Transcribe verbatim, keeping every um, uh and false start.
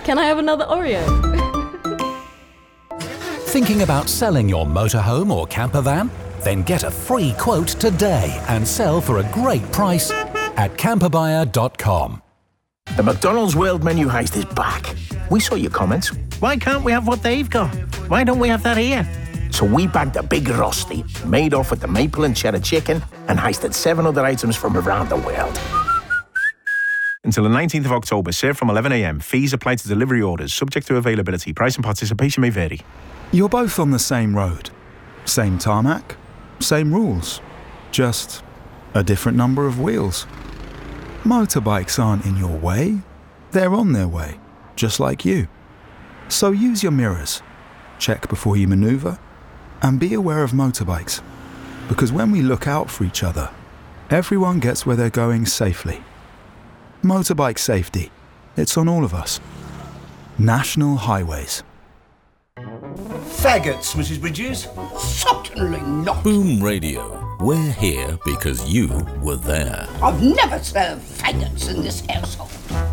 Can I have another Oreo? Thinking about selling your motorhome or camper van? Then get a free quote today and sell for a great price at camper buyer dot com. The McDonald's World Menu Heist is back. We saw your comments. Why can't we have what they've got? Why don't we have that here? So we bagged a big rosti, made off with the maple and cheddar chicken, and heisted seven other items from around the world. Until the nineteenth of October, served from eleven a m. Fees apply to delivery orders, subject to availability. Price and participation may vary. You're both on the same road. Same tarmac, same rules. Just a different number of wheels. Motorbikes aren't in your way. They're on their way, just like you. So use your mirrors. Check before you maneuver. And be aware of motorbikes. Because when we look out for each other, everyone gets where they're going safely. Motorbike safety. It's on all of us. National Highways. Faggots, Missus Bridges? Certainly not. Boom Radio. We're here because you were there. I've never served faggots in this household.